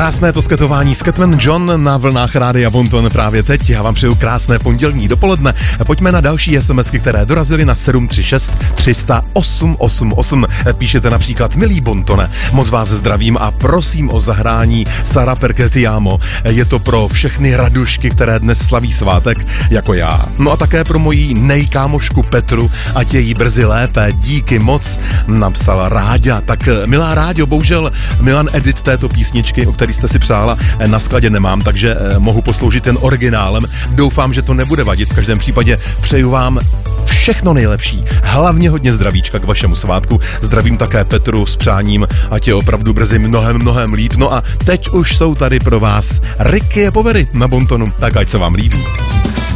Krásné to sketování Scatman John na vlnách Rádia Bonton právě teď. Já vám přeju krásné pondělní dopoledne. Pojďme na další SMSky, které dorazily na 736 300 888. Píšete například: milý Bontone, moc vás zdravím a prosím o zahrání Sara Perketiamo. Je to pro všechny radušky, které dnes slaví svátek, jako já. No a také pro moji nejkámošku Petru, ať je jí brzy lépe. Díky moc, napsal Ráďa. Tak milá Ráďo, bohužel Milan edit této písničky, o který jste si přála, na skladě nemám, takže mohu posloužit jen originálem. Doufám, že to nebude vadit. V každém případě přeju vám všechno nejlepší. Hlavně hodně zdravíčka k vašemu svátku. Zdravím také Petru s přáním, ať je opravdu brzy mnohem líp. No a teď už jsou tady pro vás Ricky a Povery na Bontonu, tak ať se vám líbí.